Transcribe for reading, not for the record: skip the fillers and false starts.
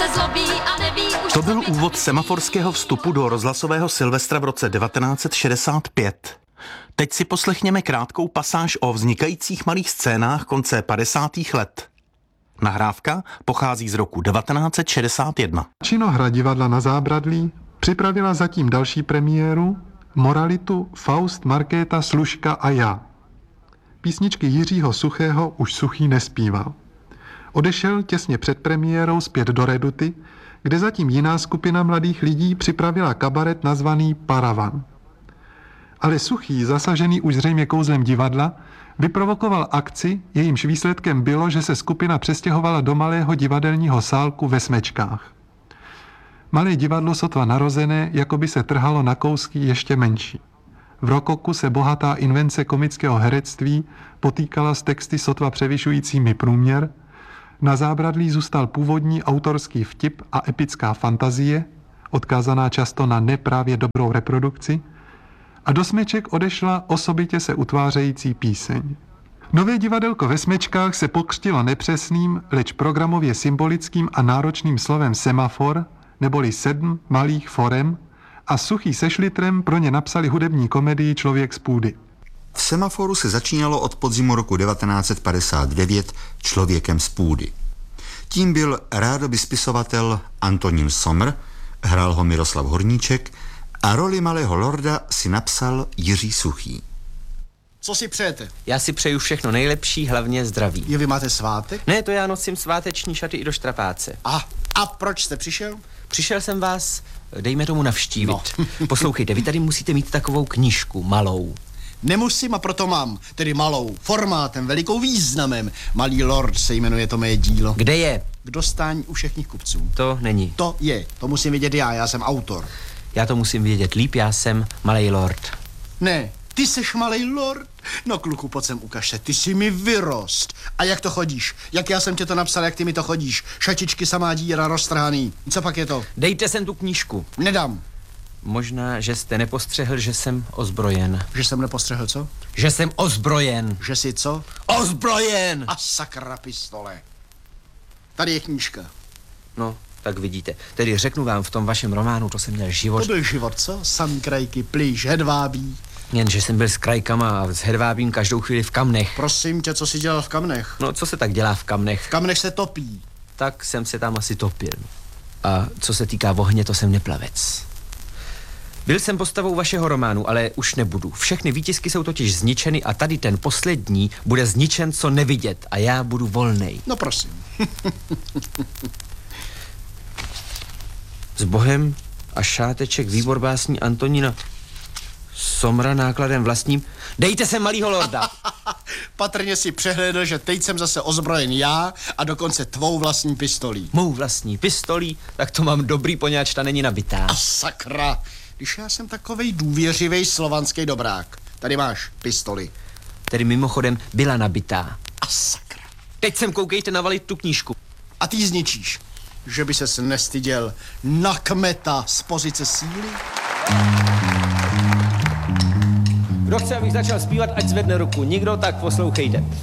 zlobí a neví už. To byl úvod semaforského vstupu do rozhlasového Silvestra v roce 1965. Teď si poslechněme krátkou pasáž o vznikajících malých scénách konce 50. let. Nahrávka pochází z roku 1961. Činohra divadla Na Zábradlí připravila zatím další premiéru Moralitu Faust, Markéta, Služka a já. Písničky Jiřího Suchého už Suchý nespíval. Odešel těsně před premiérou zpět do Reduty, kde zatím jiná skupina mladých lidí připravila kabaret nazvaný Paravan. Ale Suchý, zasažený už zřejmě kouzlem divadla, vyprovokoval akci, jejímž výsledkem bylo, že se skupina přestěhovala do malého divadelního sálku ve Smečkách. Malé divadlo sotva narozené, jako by se trhalo na kousky ještě menší. V rokoku se bohatá invence komického herectví potýkala s texty sotva převyšujícími průměr, Na Zábradlí zůstal původní autorský vtip a epická fantazie, odkázaná často na neprávě dobrou reprodukci, a do Smeček odešla osobitě se utvářející píseň. Nové divadelko ve Smečkách se pokřtilo nepřesným, leč programově symbolickým a náročným slovem semafor, neboli 7 malých forem, a Suchý se Šlitrem pro ně napsali hudební komedii Člověk z půdy. V Semaforu se začínalo od podzimu roku 1959 Člověkem z půdy. Tím byl rádoby spisovatel Antonín Somr, hrál ho Miroslav Horníček a roli malého lorda si napsal Jiří Suchý. Co si přejete? Já si přeju všechno nejlepší, hlavně zdraví. Vy máte svátek? Ne, to já nosím sváteční šaty i do štrapáce. A proč jste přišel? Přišel jsem vás, dejme tomu, navštívit. No. Poslouchejte, vy tady musíte mít takovou knížku, malou. Nemusím a proto mám, tedy malou, formátem, velikou významem. Malý lord se jmenuje to mé dílo. Kde je? K dostání u všech kupců. To není. To je, to musím vědět já jsem autor. Já to musím vědět líp, já jsem malej lord. Ne, ty seš malej lord? No kluku, pojď sem ukaž se, ty jsi mi vyrost. A jak to chodíš? Jak já jsem tě to napsal, jak ty mi to chodíš? Šatičky, samá díra, roztrhaný. Co pak je to? Dejte sem tu knížku. Nedám. Možná, že jste nepostřehl, že jsem ozbrojen. Že jsem nepostřehl co? Že jsem ozbrojen. Že jsi co? Ozbrojen! A sakra pistole. Tady je knížka. No, tak vidíte. Tedy řeknu vám, v tom vašem románu to jsem měl život. To byl život, co? Samý krajky, plíž, hedvábí. Jenže jsem byl s krajkama a s hedvábím každou chvíli v kamnech. Prosím tě, co jsi dělal v kamnech? No, co se tak dělá v kamnech? V kamnech se topí. Tak jsem se tam asi topil. A co se týká ohně, to jsem neplavec. Byl jsem postavou vašeho románu, ale už nebudu. Všechny výtisky jsou totiž zničeny a tady ten poslední bude zničen co nevidět a já budu volnej. No prosím. S Bohem a šáteček, výbor básní Antonína Somra nákladem vlastním. Dejte sem malýho lorda. Patrně si přehlédl, že teď jsem zase ozbrojen já a dokonce tvou vlastní pistolí. Mou vlastní pistolí? Tak to mám dobrý, poněvadž ta není nabitá. A sakra, když já jsem takovej důvěřivej slovanský dobrák. Tady máš pistoli. Tedy mimochodem byla nabitá. A sakra. Teď sem koukejte navalit tu knížku. A ty ji zničíš. Že by ses nestyděl na kmeta z pozice síly? Kdo chce, abych začal zpívat, ať zvedne ruku. Nikdo, tak poslouchejte.